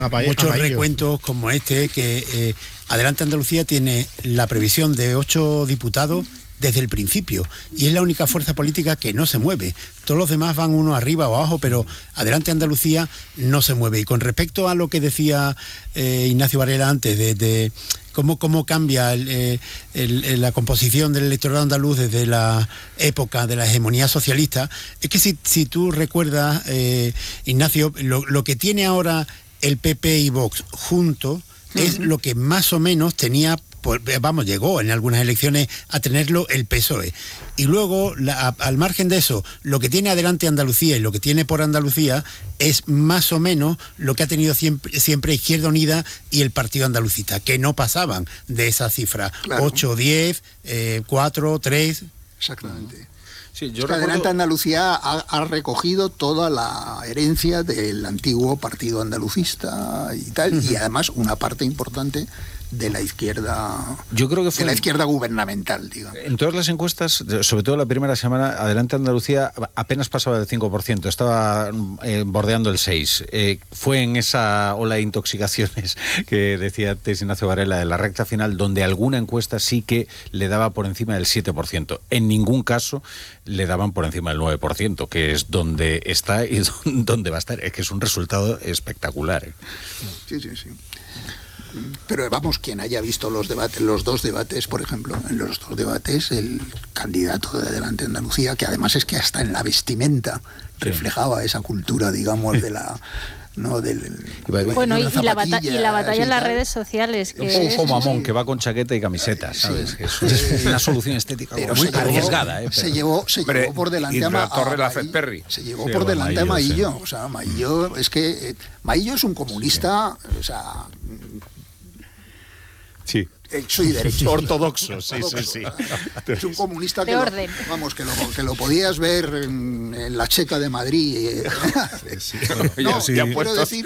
muchos recuentos como este, que Adelante Andalucía tiene la previsión de 8 diputados desde el principio, y es la única fuerza política que no se mueve. Todos los demás van uno arriba o abajo, pero Adelante Andalucía no se mueve. Y con respecto a lo que decía Ignacio Varela antes, de cómo cambia la composición del electorado andaluz desde la época de la hegemonía socialista, es que si tú recuerdas, Ignacio, lo que tiene ahora el PP y Vox juntos es lo que más o menos tenía, llegó en algunas elecciones a tenerlo el PSOE. Y luego, al margen de eso, lo que tiene Adelante Andalucía y lo que tiene Por Andalucía es más o menos lo que ha tenido siempre Izquierda Unida y el Partido Andalucista, que no pasaban de esa cifra. Claro. 8, 10, 4, 3... Exactamente. Sí, Adelante Andalucía ha recogido toda la herencia del antiguo partido andalucista y tal, y además una parte importante de la izquierda, yo creo que fue de la izquierda gubernamental, digamos. En todas las encuestas, sobre todo la primera semana, Adelante Andalucía apenas pasaba del 5%, estaba bordeando el 6%. Fue en esa ola de intoxicaciones que decía antes Ignacio Varela de la recta final, donde alguna encuesta sí que le daba por encima del 7%. En ningún caso le daban por encima del 9%, que es donde está y donde va a estar. Es que es un resultado espectacular. Sí. Pero vamos, quien haya visto los dos debates, por ejemplo, en los dos debates, el candidato de Adelante Andalucía, que además es que hasta en la vestimenta reflejaba esa cultura, digamos, de la... ¿no? Bueno, y la batalla en las redes sociales, que un poco mamón, que va con chaqueta y camiseta, ¿sabes? Sí. Es una solución estética muy arriesgada, se llevó por delante a Maillo. Se llevó por delante a Maillo. O sea, Maillo es que Maillo es un comunista, o sea... Sí. Soy derecho. Ortodoxo, sí. Es un comunista que lo podías ver en la Checa de Madrid. Quiero decir...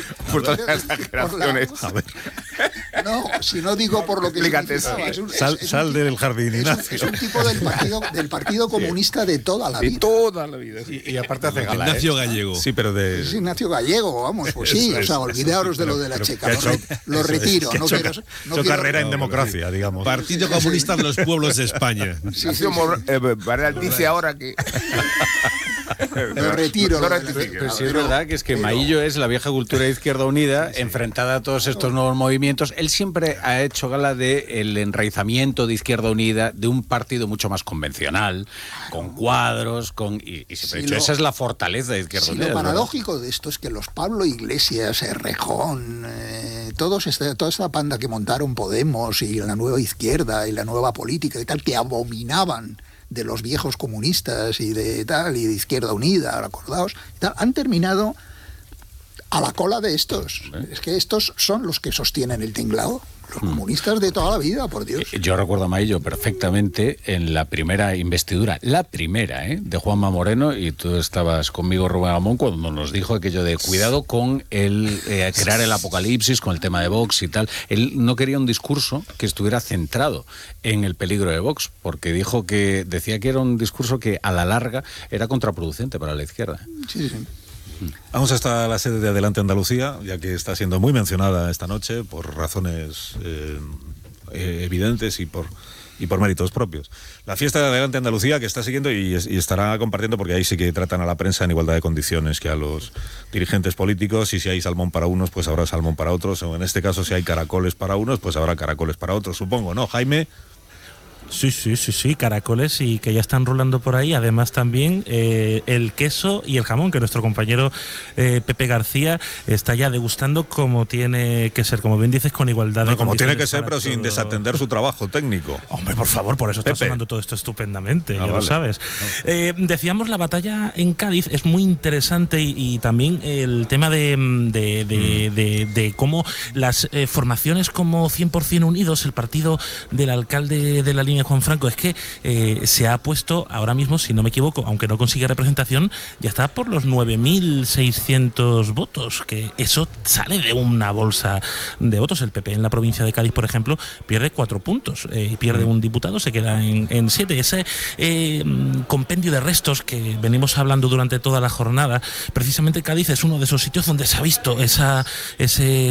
A ver. No, si no digo por lo que sal del jardín, Ignacio. Es un tipo del Partido Comunista de toda la vida. De toda la vida. Y aparte hace gala. Ignacio Gallego. Sí, pero de... Es Ignacio Gallego, vamos, pues sí. O sea, olvidaros de lo de la Checa. Lo retiro. No quiero carrera en democracia, digamos. Partido Comunista de los Pueblos de España. Varela dice ahora que... Lo retiro. Pero sí es verdad que es que Maillo es la vieja cultura de Izquierda Unida enfrentada a todos estos nuevos movimientos. Él siempre ha hecho gala del enraizamiento de Izquierda Unida, de un partido mucho más convencional, con cuadros, y siempre ha dicho, esa es la fortaleza de Izquierda Unida. Lo paradójico de esto es que los Pablo Iglesias, Errejón, toda esta panda que montaron Podemos y la nueva izquierda y la nueva política y tal, que abominaban de los viejos comunistas y de Izquierda Unida, acordaos, han terminado a la cola de estos. Es que estos son los que sostienen el tinglado. Los comunistas de toda la vida, por Dios. Yo recuerdo a Maillo perfectamente en la primera investidura, de Juanma Moreno, y tú estabas conmigo, Rubén Amón, cuando nos dijo aquello de cuidado con el crear el apocalipsis, con el tema de Vox y tal. Él no quería un discurso que estuviera centrado en el peligro de Vox, porque decía que era un discurso que a la larga era contraproducente para la izquierda. Sí. Vamos hasta la sede de Adelante Andalucía, ya que está siendo muy mencionada esta noche por razones evidentes y por méritos propios. La fiesta de Adelante Andalucía, que está siguiendo y estará compartiendo, porque ahí sí que tratan a la prensa en igualdad de condiciones que a los dirigentes políticos, y si hay salmón para unos, pues habrá salmón para otros, o en este caso si hay caracoles para unos, pues habrá caracoles para otros, supongo, ¿no, Jaime? Sí, caracoles, y que ya están rolando por ahí. Además también el queso y el jamón, que nuestro compañero Pepe García está ya degustando como tiene que ser, como bien dices, con igualdad de como condiciones. Tiene que ser, pero sin desatender su trabajo técnico. Hombre, por favor, por eso está sonando todo esto estupendamente, ya lo sabes. Decíamos, la batalla en Cádiz es muy interesante, y también el tema de cómo las formaciones como 100% Unidos, el partido del alcalde de la línea Juan Franco, es que se ha puesto ahora mismo, si no me equivoco, aunque no consigue representación, ya está por los 9.600 votos, que eso sale de una bolsa de votos. El PP en la provincia de Cádiz, por ejemplo, pierde 4 puntos, y pierde un diputado, se queda en 7. Ese compendio de restos que venimos hablando durante toda la jornada, precisamente Cádiz es uno de esos sitios donde se ha visto ese